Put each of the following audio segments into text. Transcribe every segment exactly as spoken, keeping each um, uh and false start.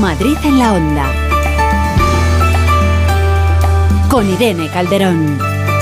Madrid en la Onda. Con Irene Calderón.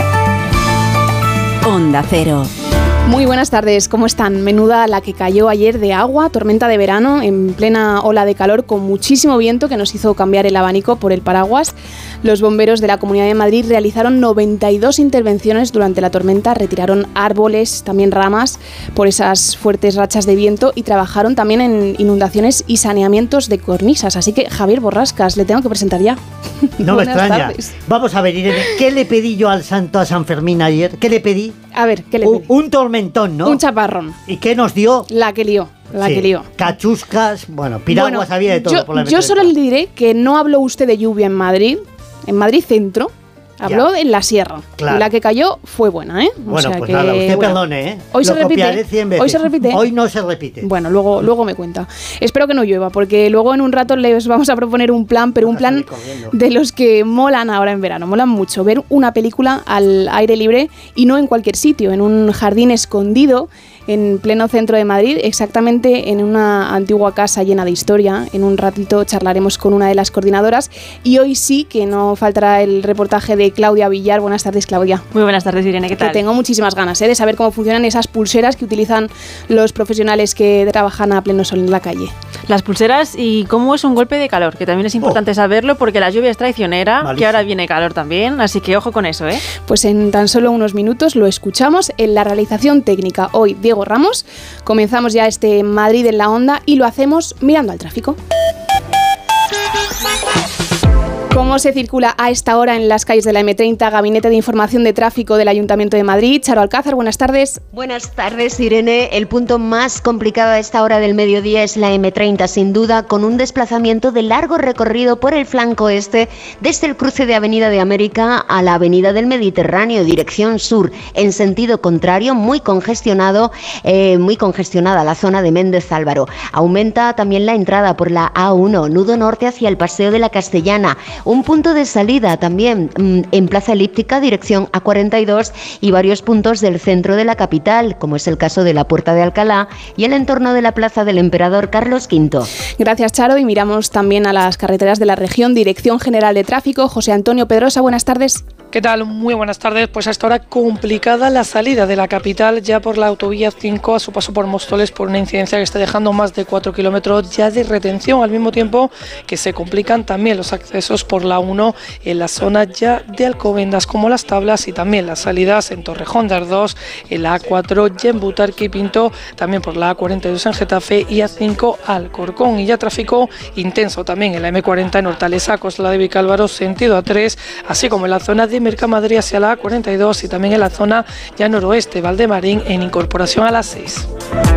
Onda Cero. Muy buenas tardes, ¿cómo están? Menuda la que cayó ayer de agua, tormenta de verano, en plena ola de calor con muchísimo viento que nos hizo cambiar el abanico por el paraguas. Los bomberos de la Comunidad de Madrid realizaron noventa y dos intervenciones durante la tormenta, retiraron árboles, también ramas, por esas fuertes rachas de viento y trabajaron también en inundaciones y saneamientos de cornisas. Así que, Javier Borrascas, le tengo que presentar ya. No me extraña. Tardes. Vamos a ver, Irene, ¿qué le pedí yo al santo a San Fermín ayer? ¿Qué le pedí? A ver, ¿qué le pedí? Un, un tormentón, ¿no? Un chaparrón. ¿Y qué nos dio? La que lió. La sí, que lió. Cachuscas, bueno, piraguas, bueno, había de todo. Yo, por la yo solo le diré que no habló usted de lluvia en Madrid, en Madrid Centro. Habló ya. En la sierra. Claro. Y la que cayó fue buena, ¿eh? O bueno, sea pues que, nada, usted bueno, perdone, ¿eh? Hoy Lo se repite. cien veces. Hoy se repite. Hoy no se repite. Bueno, luego, luego me cuenta. Espero que no llueva, porque luego en un rato les vamos a proponer un plan, pero un plan de los que molan ahora en verano. Molan mucho. Ver una película al aire libre y no en cualquier sitio, en un jardín escondido, en pleno centro de Madrid, exactamente en una antigua casa llena de historia. En un ratito charlaremos con una de las coordinadoras y hoy sí que no faltará el reportaje de Claudia Villar. Buenas tardes, Claudia. Muy buenas tardes, Irene, ¿qué tal? Que tengo muchísimas ganas ¿eh? de saber cómo funcionan esas pulseras que utilizan los profesionales que trabajan a pleno sol en la calle. Las pulseras y cómo es un golpe de calor, que también es importante oh. saberlo porque la lluvia es traicionera, Malísimo. Que ahora viene calor también, así que ojo con eso, ¿eh? Pues en tan solo unos minutos lo escuchamos en la realización técnica. Hoy, Diego Ramos. Comenzamos ya este Madrid en la Onda y lo hacemos mirando al tráfico. ¿Cómo se circula a esta hora en las calles de la eme treinta? Gabinete de Información de Tráfico del Ayuntamiento de Madrid. Charo Alcázar, buenas tardes. Buenas tardes, Irene. El punto más complicado a esta hora del mediodía es la eme treinta, sin duda, con un desplazamiento de largo recorrido por el flanco este, desde el cruce de Avenida de América a la Avenida del Mediterráneo, dirección sur, en sentido contrario, muy congestionado, eh, muy congestionada la zona de Méndez Álvaro. Aumenta también la entrada por la A uno, nudo norte hacia el Paseo de la Castellana. Un punto de salida también mmm, en Plaza Elíptica, dirección A cuarenta y dos, y varios puntos del centro de la capital, como es el caso de la Puerta de Alcalá y el entorno de la Plaza del Emperador Carlos quinto. Gracias, Charo, y miramos también a las carreteras de la región. Dirección General de Tráfico, José Antonio Pedrosa, buenas tardes. ¿Qué tal? Muy buenas tardes. Pues hasta ahora complicada la salida de la capital ya por la autovía cinco a su paso por Móstoles por una incidencia que está dejando más de cuatro kilómetros ya de retención, al mismo tiempo que se complican también los accesos por la uno en la zona ya de Alcobendas como Las Tablas y también las salidas en Torrejón de Ardoz, en la A cuatro ya en Butarque y Pinto, también por la A cuarenta y dos en Getafe y A cinco Alcorcón, y ya tráfico intenso también en la eme cuarenta en Hortaleza, Costa de Vicálvaro, sentido A tres, así como en la zona de Mercamadrid hacia la A cuarenta y dos y también en la zona ya noroeste, Valdemarín, en incorporación a las seis.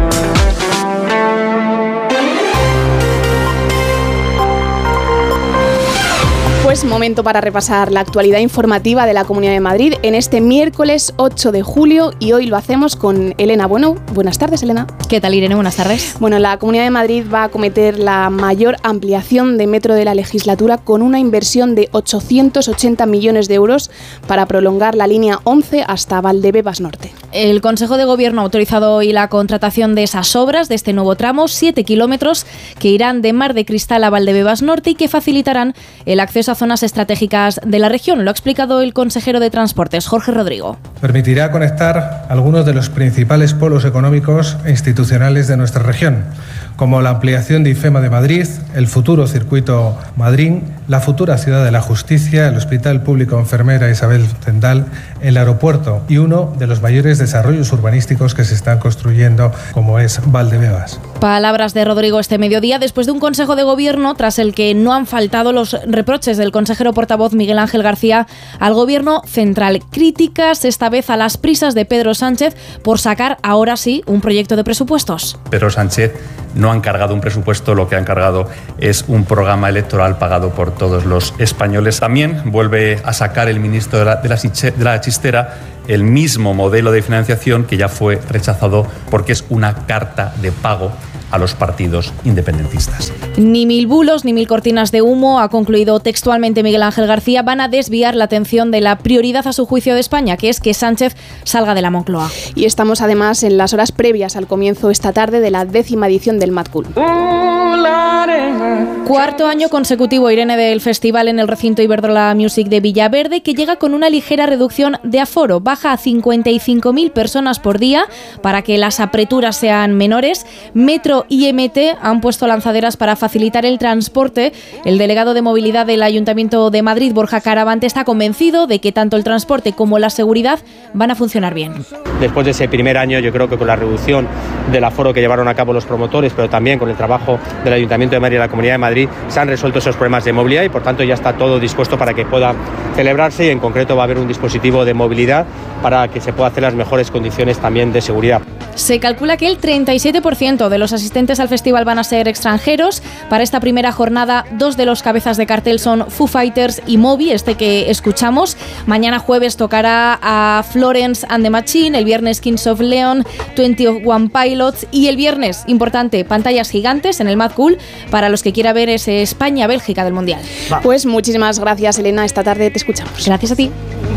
Pues momento para repasar la actualidad informativa de la Comunidad de Madrid en este miércoles ocho de julio y hoy lo hacemos con Elena Bueno. Buenas tardes, Elena. ¿Qué tal, Irene? Buenas tardes. Bueno, la Comunidad de Madrid va a acometer la mayor ampliación de metro de la legislatura con una inversión de ochocientos ochenta millones de euros para prolongar la línea once hasta Valdebebas Norte. El Consejo de Gobierno ha autorizado hoy la contratación de esas obras, de este nuevo tramo, siete kilómetros que irán de Mar de Cristal a Valdebebas Norte y que facilitarán el acceso a zonas estratégicas de la región. Lo ha explicado el consejero de Transportes, Jorge Rodrigo. Permitirá conectar algunos de los principales polos económicos e institucionales de nuestra región, como la ampliación de IFEMA de Madrid, el futuro circuito Madrid, la futura Ciudad de la Justicia, el Hospital Público Enfermera Isabel Zendal, el aeropuerto y uno de los mayores desarrollos urbanísticos que se están construyendo, como es Valdebebas. Palabras de Rodrigo este mediodía después de un Consejo de Gobierno tras el que no han faltado los reproches del consejero portavoz Miguel Ángel García al Gobierno central. Críticas esta vez a las prisas de Pedro Sánchez por sacar ahora sí un proyecto de presupuestos. Pedro Sánchez no han cargado un presupuesto, lo que han cargado es un programa electoral pagado por todos los españoles. También vuelve a sacar el ministro de la, de la, de la chistera el mismo modelo de financiación que ya fue rechazado porque es una carta de pago a los partidos independentistas. Ni mil bulos ni mil cortinas de humo, ha concluido textualmente Miguel Ángel García, van a desviar la atención de la prioridad a su juicio de España, que es que Sánchez salga de la Moncloa. Y estamos además en las horas previas al comienzo esta tarde de la décima edición del Mad Cool. Cuarto año consecutivo, Irene, del festival en el recinto Iberdrola Music de Villaverde, que llega con una ligera reducción de aforo. Baja a cincuenta y cinco mil personas por día para que las apreturas sean menores. Metro y M T han puesto lanzaderas para facilitar el transporte. El delegado de movilidad del Ayuntamiento de Madrid, Borja Caravante, está convencido de que tanto el transporte como la seguridad van a funcionar bien. Después de ese primer año, yo creo que con la reducción del aforo que llevaron a cabo los promotores, pero también con el trabajo del Ayuntamiento de Madrid y la Comunidad de Madrid, se han resuelto esos problemas de movilidad y por tanto ya está todo dispuesto para que pueda celebrarse, y en concreto va a haber un dispositivo de movilidad para que se pueda hacer las mejores condiciones también de seguridad. Se calcula que el treinta y siete por ciento de los asistentes al festival van a ser extranjeros. Para esta primera jornada, dos de los cabezas de cartel son Foo Fighters y Moby, este que escuchamos. Mañana jueves tocará a Florence and the Machine, el viernes Kings of Leon, veintiuno Pilots y el viernes, importante, pantallas gigantes en el Mad Cool para los que quiera ver ese España-Bélgica del Mundial. Pues muchísimas gracias, Elena, esta tarde te escuchamos. Gracias a ti.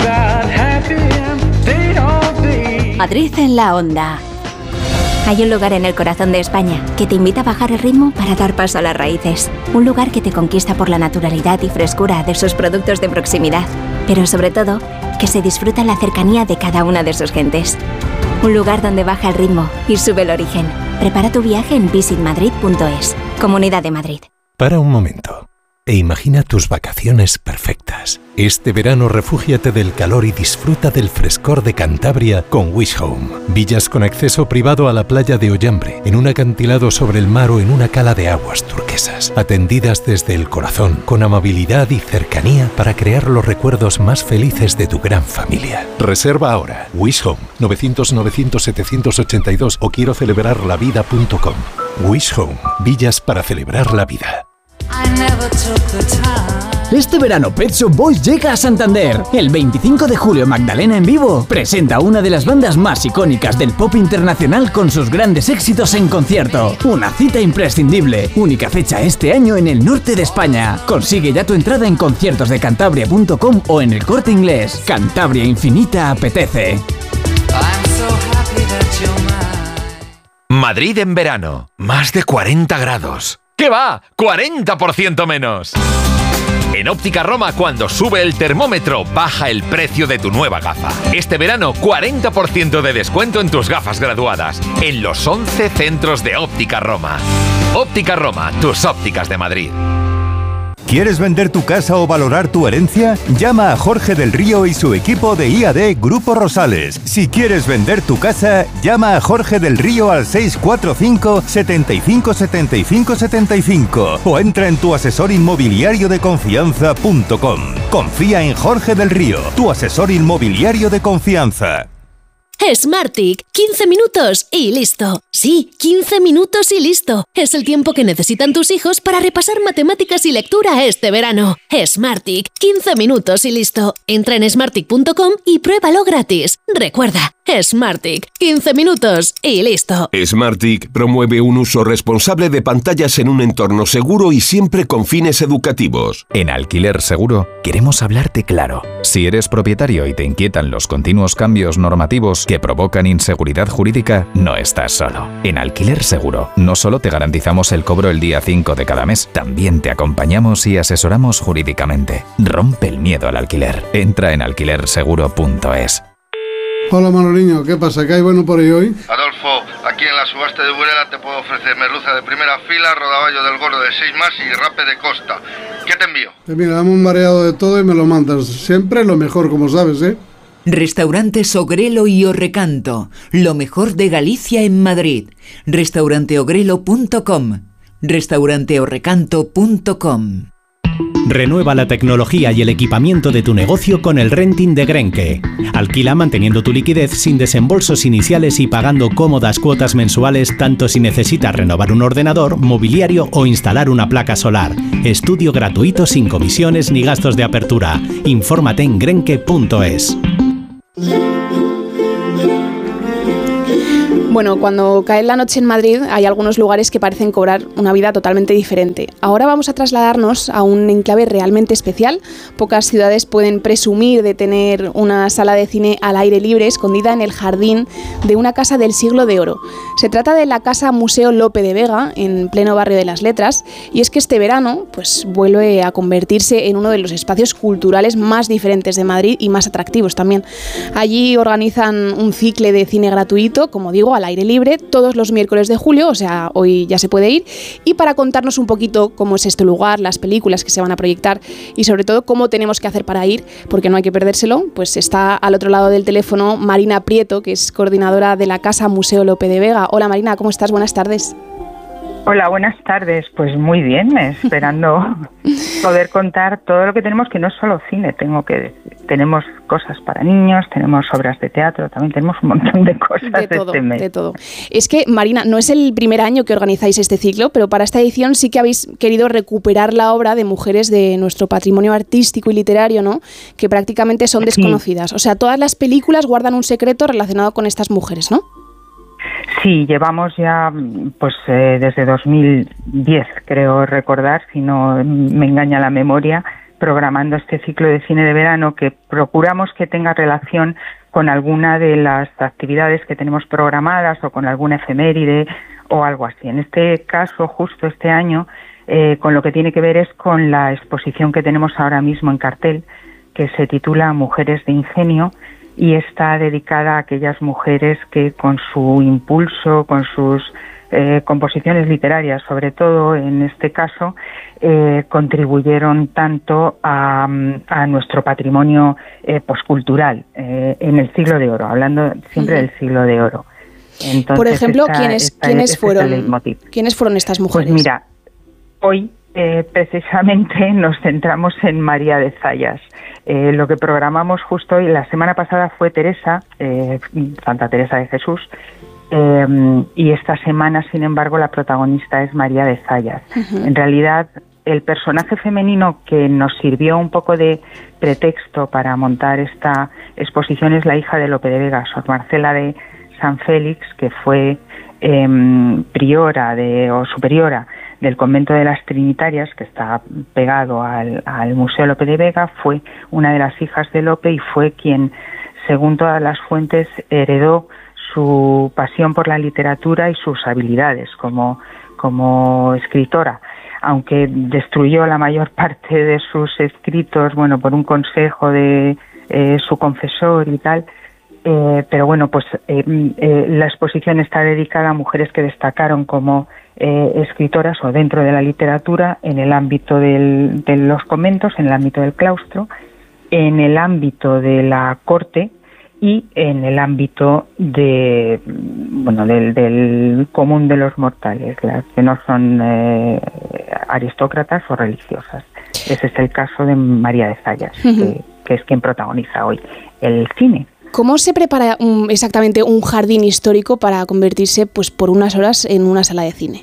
Madrid en la onda. Hay un lugar en el corazón de España que te invita a bajar el ritmo para dar paso a las raíces. Un lugar que te conquista por la naturalidad y frescura de sus productos de proximidad, pero sobre todo, que se disfruta en la cercanía de cada una de sus gentes. Un lugar donde baja el ritmo y sube el origen. Prepara tu viaje en visit madrid punto es. Comunidad de Madrid. Para un momento e imagina tus vacaciones perfectas. Este verano refúgiate del calor y disfruta del frescor de Cantabria con Wish Home. Villas con acceso privado a la playa de Ollambre, en un acantilado sobre el mar o en una cala de aguas turquesas. Atendidas desde el corazón, con amabilidad y cercanía para crear los recuerdos más felices de tu gran familia. Reserva ahora. Wish Home, novecientos novecientos setecientos ochenta y dos o quiero celebrar la vida punto com. Wish Home, villas para celebrar la vida. Este verano Pet Shop Boys llega a Santander. El veinticinco de julio Magdalena en vivo presenta a una de las bandas más icónicas del pop internacional con sus grandes éxitos en concierto. Una cita imprescindible. Única fecha este año en el norte de España. Consigue ya tu entrada en conciertos de cantabria punto com o en el Corte Inglés. Cantabria Infinita apetece. Madrid en verano. Más de cuarenta grados. ¿Qué va? ¡cuarenta por ciento menos! En Óptica Roma, cuando sube el termómetro, baja el precio de tu nueva gafa. Este verano, cuarenta por ciento de descuento en tus gafas graduadas. En los once centros de Óptica Roma. Óptica Roma, tus ópticas de Madrid. ¿Quieres vender tu casa o valorar tu herencia? Llama a Jorge del Río y su equipo de I A D Grupo Rosales. Si quieres vender tu casa, llama a Jorge del Río al seis cuatro cinco, setenta y cinco, setenta y cinco, setenta y cinco o entra en tu asesor inmobiliario de confianza punto com. Confía en Jorge del Río, tu asesor inmobiliario de confianza. Smartick, quince minutos y listo. Sí, quince minutos y listo. Es el tiempo que necesitan tus hijos para repasar matemáticas y lectura este verano. Smartick, quince minutos y listo. Entra en smartick punto com y pruébalo gratis. Recuerda, Smartick, quince minutos y listo. Smartick promueve un uso responsable de pantallas en un entorno seguro y siempre con fines educativos. En Alquiler Seguro queremos hablarte claro. Si eres propietario y te inquietan los continuos cambios normativos que provocan inseguridad jurídica, no estás solo. En Alquiler Seguro no solo te garantizamos el cobro el día cinco de cada mes, también te acompañamos y asesoramos jurídicamente. Rompe el miedo al alquiler. Entra en alquiler seguro punto es. Hola Manoliño, ¿qué pasa? ¿Qué hay bueno por ahí hoy? Adolfo, aquí en la subasta de Burela te puedo ofrecer merluza de primera fila, rodaballo del gordo de seis más y rape de costa. ¿Qué te envío? Pues mira, dame un mareado de todo y me lo mandas. Siempre lo mejor, como sabes, ¿eh? Restaurantes Ogrelo y Orrecanto, lo mejor de Galicia en Madrid. restaurante ogrelo punto com, restaurante orrecanto punto com. Renueva la tecnología y el equipamiento de tu negocio con el renting de Grenke. Alquila manteniendo tu liquidez sin desembolsos iniciales y pagando cómodas cuotas mensuales tanto si necesitas renovar un ordenador, mobiliario o instalar una placa solar. Estudio gratuito sin comisiones ni gastos de apertura. Infórmate en grenke punto es. Bueno, cuando cae la noche en Madrid hay algunos lugares que parecen cobrar una vida totalmente diferente. Ahora vamos a trasladarnos a un enclave realmente especial. Pocas ciudades pueden presumir de tener una sala de cine al aire libre escondida en el jardín de una casa del siglo de oro. Se trata de la Casa Museo Lope de Vega, en pleno barrio de las Letras, y es que este verano pues, vuelve a convertirse en uno de los espacios culturales más diferentes de Madrid y más atractivos también. Allí organizan un cicle de cine gratuito, como digo, al aire libre, todos los miércoles de julio, o sea, hoy ya se puede ir, y para contarnos un poquito cómo es este lugar, las películas que se van a proyectar y sobre todo cómo tenemos que hacer para ir, porque no hay que perdérselo, pues está al otro lado del teléfono Marina Prieto, que es coordinadora de la Casa Museo Lope de Vega. Hola Marina, ¿cómo estás? Buenas tardes. Hola, buenas tardes. Pues muy bien, esperando poder contar todo lo que tenemos, que no es solo cine, tengo que decir. Tenemos cosas para niños, tenemos obras de teatro, también tenemos un montón de cosas de todo, este mes. De todo. Es que, Marina, no es el primer año que organizáis este ciclo, pero para esta edición sí que habéis querido recuperar la obra de mujeres de nuestro patrimonio artístico y literario, ¿no? Que prácticamente son desconocidas. Sí. O sea, todas las películas guardan un secreto relacionado con estas mujeres, ¿no? Sí, llevamos ya pues eh, desde dos mil diez, creo recordar, si no me engaña la memoria, programando este ciclo de cine de verano que procuramos que tenga relación con alguna de las actividades que tenemos programadas o con alguna efeméride o algo así. En este caso, justo este año, eh, con lo que tiene que ver es con la exposición que tenemos ahora mismo en cartel, que se titula Mujeres de Ingenio, y está dedicada a aquellas mujeres que con su impulso, con sus eh, composiciones literarias, sobre todo en este caso, eh, contribuyeron tanto a, a nuestro patrimonio eh, poscultural eh, en el siglo de oro, hablando siempre uh-huh. del siglo de oro. Entonces, por ejemplo, esta, ¿quiénes, esta, ¿quiénes, este fueron, ¿quiénes fueron estas mujeres? Pues mira, hoy eh, precisamente nos centramos en María de Zayas. Eh, lo que programamos justo hoy, la semana pasada fue Teresa, eh, Santa Teresa de Jesús, eh, y esta semana, sin embargo, la protagonista es María de Zayas. Uh-huh. En realidad, el personaje femenino que nos sirvió un poco de pretexto para montar esta exposición es la hija de Lope de Vega, Sor Marcela de San Félix, que fue eh, priora de, o superiora del convento de las Trinitarias, que está pegado al, al Museo Lope de Vega, fue una de las hijas de Lope y fue quien, según todas las fuentes, heredó su pasión por la literatura y sus habilidades como, como escritora, aunque destruyó la mayor parte de sus escritos, bueno, por un consejo de eh, su confesor y tal. Eh, pero bueno, pues eh, eh, la exposición está dedicada a mujeres que destacaron como eh, escritoras o dentro de la literatura en el ámbito del, de los conventos, en el ámbito del claustro, en el ámbito de la corte y en el ámbito de bueno del, del común de los mortales, las que no son eh, aristócratas o religiosas. Ese es el caso de María de Zayas, uh-huh. que, que es quien protagoniza hoy el cine. ¿Cómo se prepara un, exactamente un jardín histórico para convertirse pues por unas horas en una sala de cine?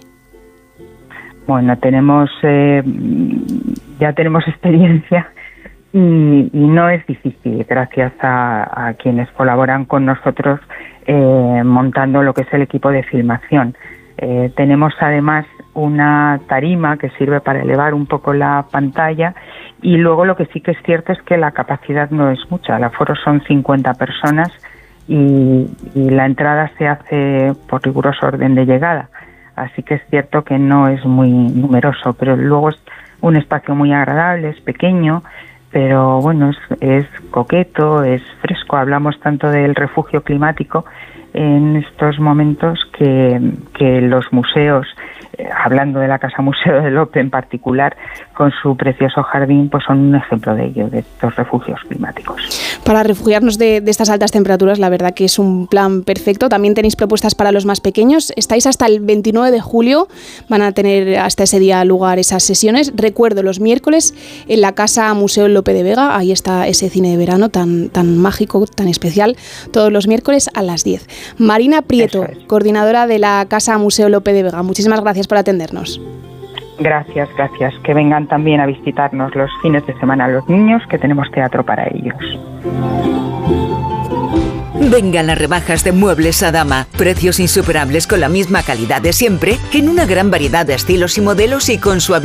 Bueno, tenemos eh, ya tenemos experiencia y, y no es difícil, gracias a, a quienes colaboran con nosotros eh, montando lo que es el equipo de filmación. Eh, tenemos además una tarima que sirve para elevar un poco la pantalla y luego lo que sí que es cierto es que la capacidad no es mucha, el aforo son cincuenta personas y, y la entrada se hace por riguroso orden de llegada, así que es cierto que no es muy numeroso, pero luego es un espacio muy agradable, es pequeño, pero bueno, es, es coqueto, es fresco, hablamos tanto del refugio climático en estos momentos que, que los museos, eh, hablando de la Casa Museo de Lope en particular, con su precioso jardín, pues son un ejemplo de ello, de estos refugios climáticos. Para refugiarnos de, de estas altas temperaturas, la verdad que es un plan perfecto. También tenéis propuestas para los más pequeños. Estáis hasta el veintinueve de julio, van a tener hasta ese día lugar esas sesiones. Recuerdo, los miércoles en la Casa Museo Lope de Vega, ahí está ese cine de verano tan, tan mágico, tan especial, todos los miércoles a las diez. Marina Prieto, es. coordinadora de la Casa Museo Lope de Vega, muchísimas gracias por atendernos. Gracias, gracias. Que vengan también a visitarnos los fines de semana los niños, que tenemos teatro para ellos. Vengan las rebajas de Muebles a Dama. Precios insuperables con la misma calidad de siempre, en una gran variedad de estilos y modelos y con su